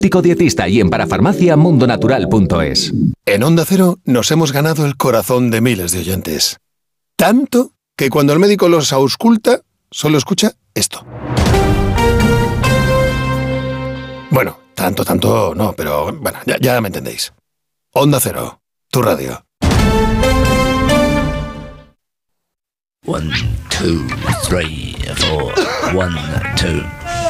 Dietista y en parafarmacia mundonatural.es. En Onda Cero nos hemos ganado el corazón de miles de oyentes. Tanto que cuando el médico los ausculta, solo escucha esto. Bueno, tanto no, pero bueno, ya me entendéis. Onda Cero, tu radio. 1, 2, 3, 4, 1, 2.